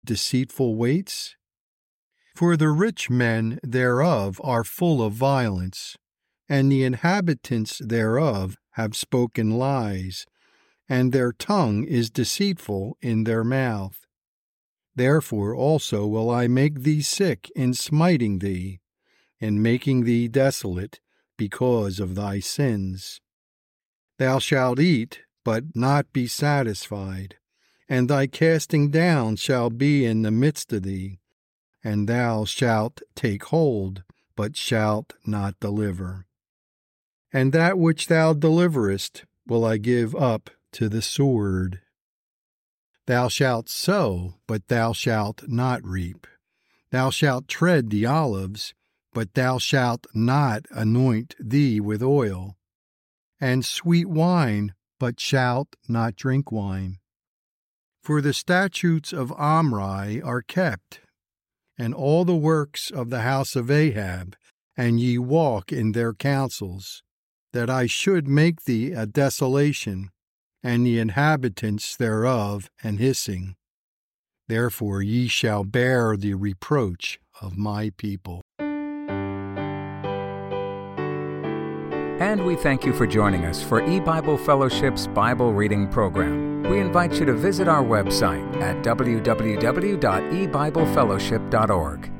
deceitful weights? For the rich men thereof are full of violence, and the inhabitants thereof have spoken lies, and their tongue is deceitful in their mouth. Therefore also will I make thee sick in smiting thee, and making thee desolate because of thy sins. Thou shalt eat, but not be satisfied, and thy casting down shall be in the midst of thee, and thou shalt take hold, but shalt not deliver. And that which thou deliverest will I give up to the sword. Thou shalt sow, but thou shalt not reap. Thou shalt tread the olives, but thou shalt not anoint thee with oil, and sweet wine, but shalt not drink wine. For the statutes of Omri are kept, and all the works of the house of Ahab, and ye walk in their counsels, that I should make thee a desolation, and the inhabitants thereof an hissing. Therefore ye shall bear the reproach of my people. And we thank you for joining us for eBible Fellowship's Bible Reading Program. We invite you to visit our website at www.ebiblefellowship.org.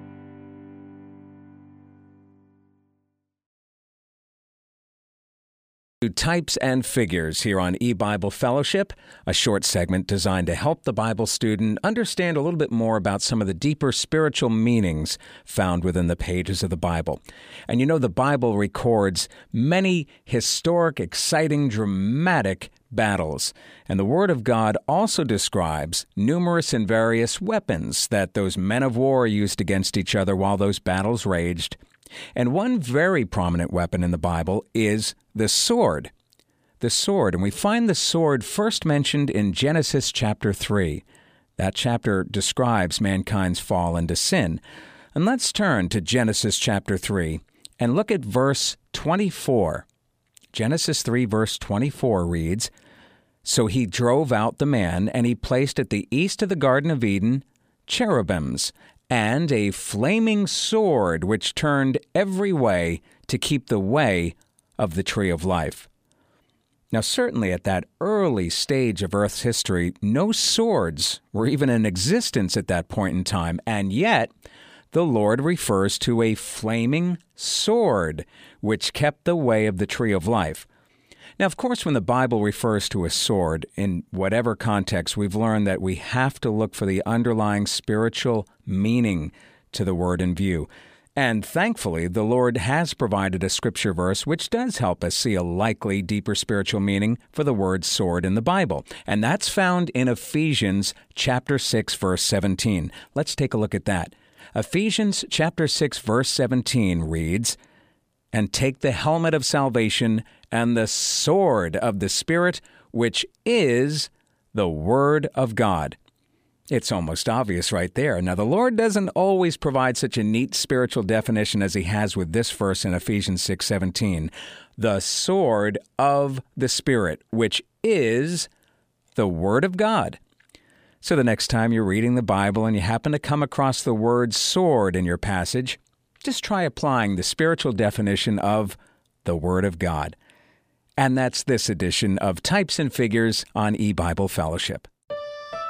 Types and Figures here on eBible Fellowship, a short segment designed to help the Bible student understand a little bit more about some of the deeper spiritual meanings found within the pages of the Bible. And you know, the Bible records many historic, exciting, dramatic battles. And the Word of God also describes numerous and various weapons that those men of war used against each other while those battles raged. And one very prominent weapon in the Bible is the sword. The sword, and we find the sword first mentioned in Genesis chapter 3. That chapter describes mankind's fall into sin. And let's turn to Genesis chapter 3 and look at verse 24. Genesis 3 verse 24 reads, "So he drove out the man, and he placed at the east of the Garden of Eden cherubims, and a flaming sword which turned every way to keep the way of the tree of life." Now, certainly at that early stage of Earth's history, no swords were even in existence at that point in time, and yet the Lord refers to a flaming sword which kept the way of the tree of life. Now, of course, when the Bible refers to a sword, in whatever context, we've learned that we have to look for the underlying spiritual meaning to the word in view. And thankfully, the Lord has provided a scripture verse which does help us see a likely deeper spiritual meaning for the word sword in the Bible. And that's found in Ephesians chapter 6, verse 17. Let's take a look at that. Ephesians chapter 6, verse 17 reads, "And take the helmet of salvation and the sword of the Spirit, which is the Word of God." It's almost obvious right there. Now, the Lord doesn't always provide such a neat spiritual definition as He has with this verse in Ephesians 6:17. The sword of the Spirit, which is the Word of God. So the next time you're reading the Bible and you happen to come across the word sword in your passage, just try applying the spiritual definition of the Word of God. And that's this edition of Types and Figures on eBible Fellowship.